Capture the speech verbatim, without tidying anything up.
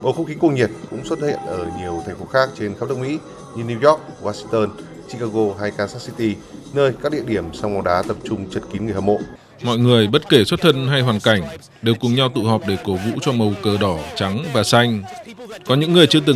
Bầu không khí cuồng nhiệt cũng xuất hiện ở nhiều thành phố khác trên khắp nước Mỹ như New York, Washington, Chicago hay Kansas City, nơi các địa điểm sân bóng đá tập trung chật kín người hâm mộ. Mọi người bất kể xuất thân hay hoàn cảnh đều cùng nhau tụ họp để cổ vũ cho màu cờ đỏ, trắng và xanh. Có những người chưa từng